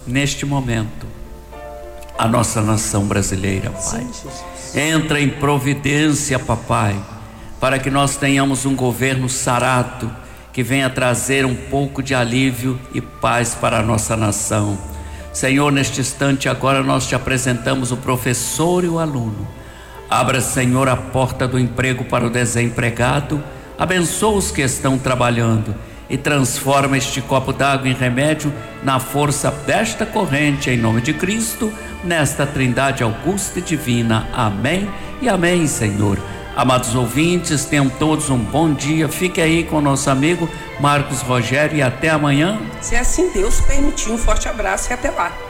neste momento a nossa nação brasileira, Pai. Entra em providência, papai, para que nós tenhamos um governo sarado, que venha trazer um pouco de alívio e paz para a nossa nação. Senhor, neste instante agora nós te apresentamos o professor e o aluno. Abra, Senhor, a porta do emprego para o desempregado, abençoa os que estão trabalhando e transforma este copo d'água em remédio na força desta corrente, em nome de Cristo, nesta trindade augusta e divina. Amém e amém, Senhor. Amados ouvintes, tenham todos um bom dia. Fique aí com o nosso amigo Marcos Rogério e até amanhã. Se assim Deus permitir, um forte abraço e até lá.